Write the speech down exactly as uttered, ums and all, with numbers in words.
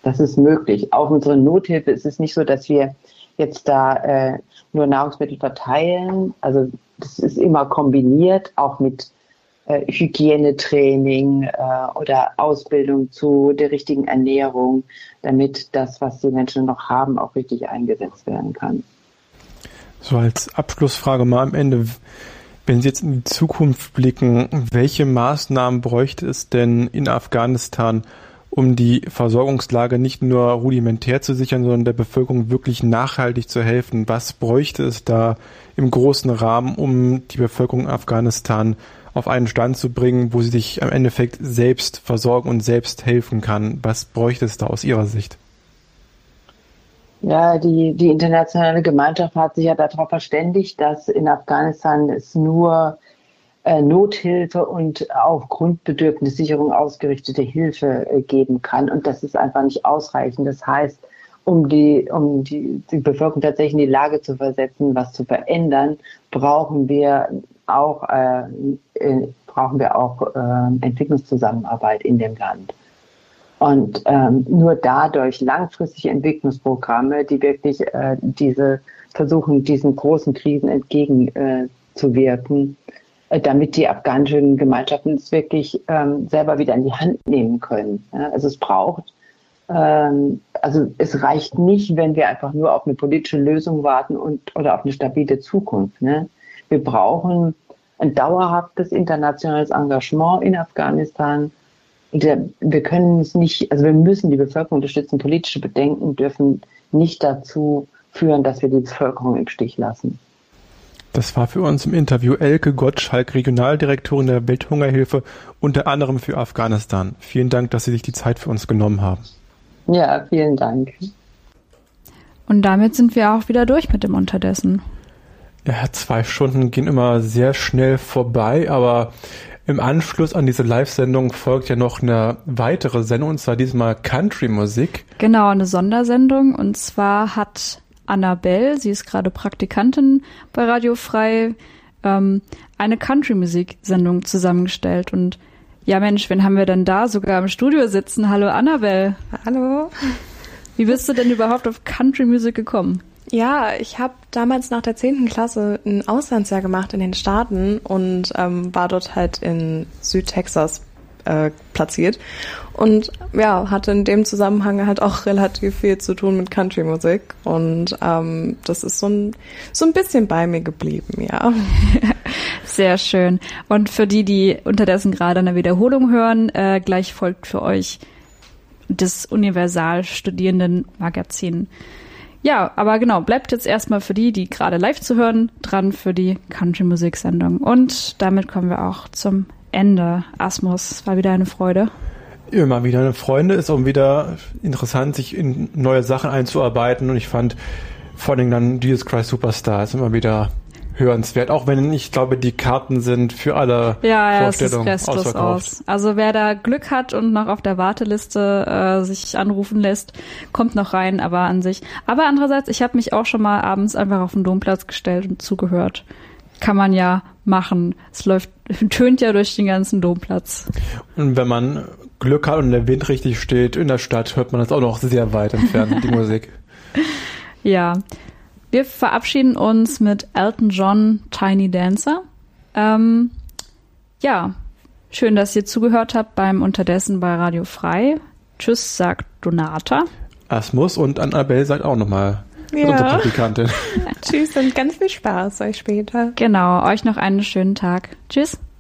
Das ist möglich. Auch unsere Nothilfe ist es nicht so, dass wir jetzt da äh, nur Nahrungsmittel verteilen. Also das ist immer kombiniert, auch mit äh, Hygienetraining äh, oder Ausbildung zu der richtigen Ernährung, damit das, was die Menschen noch haben, auch richtig eingesetzt werden kann. So als Abschlussfrage mal am Ende. Wenn Sie jetzt in die Zukunft blicken, welche Maßnahmen bräuchte es denn in Afghanistan, um die Versorgungslage nicht nur rudimentär zu sichern, sondern der Bevölkerung wirklich nachhaltig zu helfen? Was bräuchte es da im großen Rahmen, um die Bevölkerung in Afghanistan auf einen Stand zu bringen, wo sie sich am Endeffekt selbst versorgen und selbst helfen kann? Was bräuchte es da aus Ihrer Sicht? Ja, die, die internationale Gemeinschaft hat sich ja darauf verständigt, dass in Afghanistan es nur äh, Nothilfe und auf Grundbedürfnissicherung ausgerichtete Hilfe äh, geben kann. Und das ist einfach nicht ausreichend. Das heißt, um die, um die, die Bevölkerung tatsächlich in die Lage zu versetzen, was zu verändern, brauchen wir auch, äh, äh, brauchen wir auch äh, Entwicklungszusammenarbeit in dem Land. Und ähm, nur dadurch langfristige Entwicklungsprogramme, die wirklich äh, diese versuchen, diesen großen Krisen entgegenzuwirken, äh, damit die afghanischen Gemeinschaften es wirklich ähm, selber wieder in die Hand nehmen können. Ja? Also es braucht, ähm, also es reicht nicht, wenn wir einfach nur auf eine politische Lösung warten und oder auf eine stabile Zukunft. Ne? Wir brauchen ein dauerhaftes internationales Engagement in Afghanistan. Wir können es nicht, also wir müssen die Bevölkerung unterstützen. Politische Bedenken dürfen nicht dazu führen, dass wir die Bevölkerung im Stich lassen. Das war für uns im Interview Elke Gottschalk, Regionaldirektorin der Welthungerhilfe, unter anderem für Afghanistan. Vielen Dank, dass Sie sich die Zeit für uns genommen haben. Ja, vielen Dank. Und damit sind wir auch wieder durch mit dem Unterdessen. Ja, zwei Stunden gehen immer sehr schnell vorbei, aber im Anschluss an diese Live-Sendung folgt ja noch eine weitere Sendung, und zwar diesmal Country-Musik. Genau, eine Sondersendung. Und zwar hat Annabelle, sie ist gerade Praktikantin bei Radio Frei, ähm, eine Country-Musik-Sendung zusammengestellt. Und ja, Mensch, wen haben wir denn da sogar im Studio sitzen? Hallo Annabelle. Hallo. Wie bist du denn überhaupt auf Country-Musik gekommen? Ja, ich habe damals nach der zehnten Klasse ein Auslandsjahr gemacht in den Staaten und ähm, war dort halt in Südtexas äh, platziert und ja, hatte in dem Zusammenhang halt auch relativ viel zu tun mit Country-Musik und ähm, das ist so ein, so ein bisschen bei mir geblieben, ja. Sehr schön. Und für die, die unterdessen gerade eine Wiederholung hören, äh, gleich folgt für euch das Universal-Studierenden-Magazin. Ja, aber genau, bleibt jetzt erstmal für die, die gerade live zu hören, dran für die Country-Musik-Sendung. Und damit kommen wir auch zum Ende. Asmus, es war wieder eine Freude. Immer wieder eine Freude. Ist auch wieder interessant, sich in neue Sachen einzuarbeiten. Und ich fand vor allem dann Jesus Christ Superstar ist immer wieder hörenswert. Auch wenn, ich glaube, die Karten sind für alle ja, ja, Vorstellungen es ist restlos ausverkauft. Aus. Also wer da Glück hat und noch auf der Warteliste äh, sich anrufen lässt, kommt noch rein, aber an sich. Aber andererseits, ich habe mich auch schon mal abends einfach auf den Domplatz gestellt und zugehört. Kann man ja machen. Es läuft, tönt ja durch den ganzen Domplatz. Und wenn man Glück hat und der Wind richtig steht in der Stadt, hört man das auch noch sehr weit entfernt, die Musik. Ja. Wir verabschieden uns mit Elton John, Tiny Dancer. Ähm, ja, schön, dass ihr zugehört habt beim Unterdessen bei Radio Frei. Tschüss, sagt Donata. Asmus und Annabelle sagt auch nochmal ja. unsere Praktikantin. Tschüss und ganz viel Spaß euch später. Genau, euch noch einen schönen Tag. Tschüss.